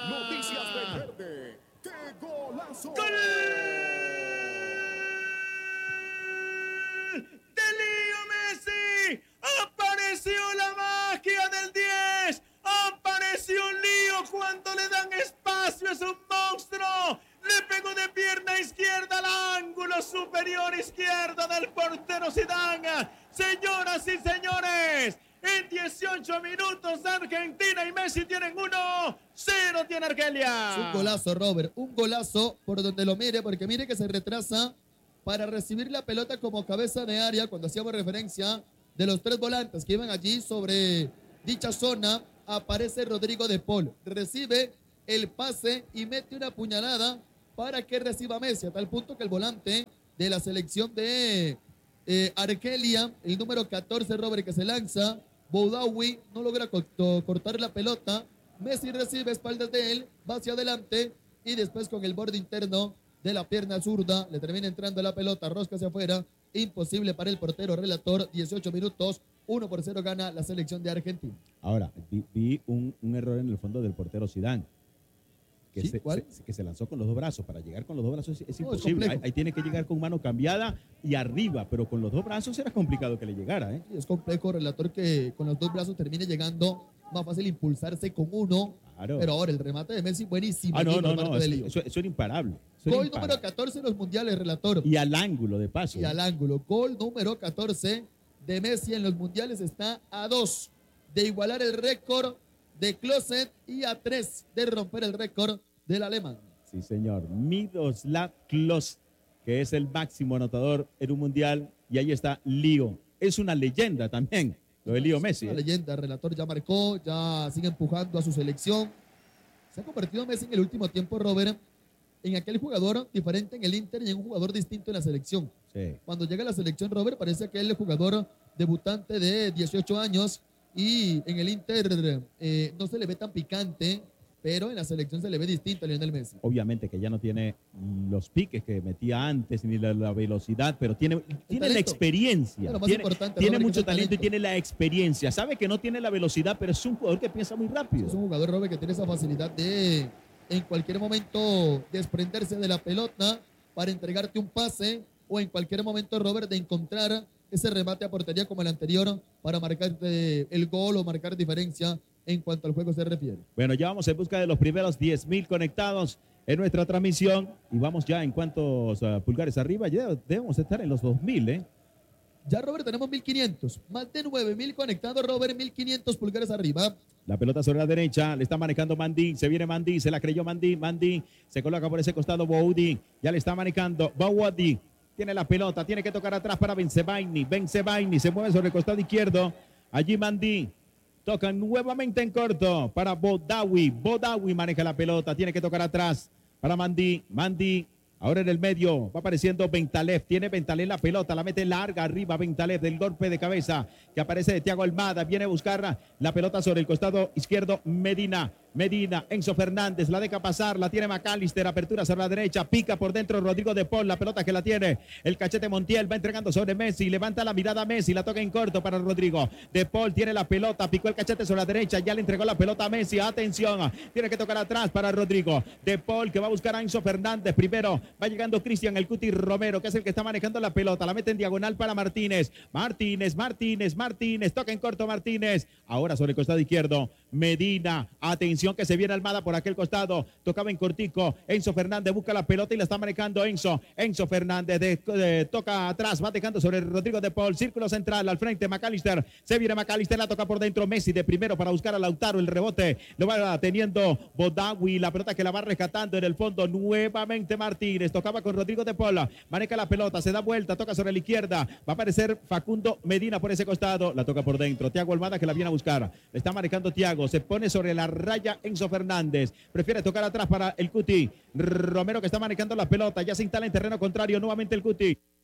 Noticias del Verde. ¡Qué golazo! ¡Gol! ¡De Leo Messi! ¡Apareció la magia del 10! ¡Apareció Leo cuando le dan espacio! ¡Es un monstruo! Le pegó de pierna izquierda al ángulo superior izquierdo del portero Zidane. Señoras y señores, en 18 minutos Argentina y Messi tienen 1-0 tiene Argelia. Es un golazo, Robert, un golazo por donde lo mire, porque mire que se retrasa para recibir la pelota como cabeza de área cuando hacíamos referencia de los tres volantes que iban allí sobre dicha zona. Aparece Rodrigo de Paul, recibe el pase y mete una puñalada para que reciba Messi, a tal punto que el volante de la selección de Argelia, el número 14, Robert, que se lanza, Boudaoui, no logra cortar la pelota. Messi recibe espaldas de él, va hacia adelante y después con el borde interno de la pierna zurda le termina entrando la pelota, rosca hacia afuera, imposible para el portero relator. 18 minutos, 1-0 gana la selección de Argentina. Ahora, vi un error en el fondo del portero Zidane. Que, ¿Sí? que se lanzó con los dos brazos. Para llegar con los dos brazos es imposible. Ahí tiene que llegar con mano cambiada y arriba, pero con los dos brazos era complicado que le llegara. Sí, es complejo, relator, que con los dos brazos termine llegando. Más fácil impulsarse con uno. Claro. Pero ahora el remate de Messi buenísimo. No, eso era imparable. Gol número 14 en los mundiales, relator. Y al ángulo de paso. Y al ángulo. Gol número 14 de Messi en los mundiales, está a 2 de igualar el récord de Klose y a 3 de romper el récord del alemán. Sí, señor. Miroslav Klose, que es el máximo anotador en un mundial. Y ahí está Leo. Es una leyenda también, lo de Leo Messi. Una leyenda, el relator ya marcó, ya sigue empujando a su selección. Se ha convertido Messi en el último tiempo, Robert, en aquel jugador diferente en el Inter y en un jugador distinto en la selección. Sí. Cuando llega a la selección, Robert, parece que él es el jugador debutante de 18 años y en el Inter no se le ve tan picante, pero en la selección se le ve distinto a Lionel Messi. Obviamente que ya no tiene los piques que metía antes, ni la velocidad, pero tiene la experiencia. Tiene mucho talento y tiene la experiencia. Sabe que no tiene la velocidad, pero es un jugador que piensa muy rápido. Es un jugador, Robert, que tiene esa facilidad de en cualquier momento desprenderse de la pelota para entregarte un pase, o en cualquier momento, Robert, de encontrar ese remate a portería como el anterior para marcar el gol o marcar diferencia en cuanto al juego se refiere. Bueno, ya vamos en busca de los primeros 10,000 conectados en nuestra transmisión y vamos ya en cuántos pulgares arriba. Ya debemos estar en los 2,000, ¿eh? Ya, Robert, tenemos 1,500. Más de 9,000 conectados, Robert, 1,500 pulgares arriba. La pelota sobre la derecha, le está manejando Mandi, se viene Mandi, se la creyó Mandi, se coloca por ese costado Boudi, ya le está manejando Boudi, tiene la pelota, tiene que tocar atrás para Bensebaini, se mueve sobre el costado izquierdo, allí Mandi, toca nuevamente en corto para Boudaoui maneja la pelota, tiene que tocar atrás para Mandi, ahora en el medio va apareciendo Bentaleb, tiene Bentaleb la pelota, la mete larga arriba Bentaleb del golpe de cabeza que aparece de Thiago Almada, viene a buscar la pelota sobre el costado izquierdo Medina, Enzo Fernández, la deja pasar, la tiene McAllister, apertura sobre la derecha, pica por dentro Rodrigo de Paul, la pelota que la tiene el cachete Montiel, va entregando sobre Messi, levanta la mirada Messi, la toca en corto para Rodrigo, de Paul tiene la pelota, picó el cachete sobre la derecha, ya le entregó la pelota a Messi, atención, tiene que tocar atrás para Rodrigo, de Paul que va a buscar a Enzo Fernández, primero va llegando Cristian el Cuti Romero, que es el que está manejando la pelota, la mete en diagonal para Martínez, toca en corto Martínez, ahora sobre el costado izquierdo, Medina, atención que se viene Almada por aquel costado, tocaba en cortico, Enzo Fernández busca la pelota y la está manejando Enzo Fernández, toca atrás, va dejando sobre Rodrigo de Paul, círculo central, al frente McAllister, se viene McAllister, la toca por dentro Messi de primero para buscar a Lautaro, el rebote, lo va teniendo Boudaoui, la pelota que la va rescatando en el fondo, nuevamente Martínez, tocaba con Rodrigo de Paul, maneja la pelota, se da vuelta, toca sobre la izquierda, va a aparecer Facundo Medina por ese costado, la toca por dentro, Thiago Almada que la viene a buscar, le está manejando Thiago, se pone sobre la raya Enzo Fernández, prefiere tocar atrás para el Cuti Romero que está manejando la pelota, ya se instala en terreno contrario nuevamente el Cuti.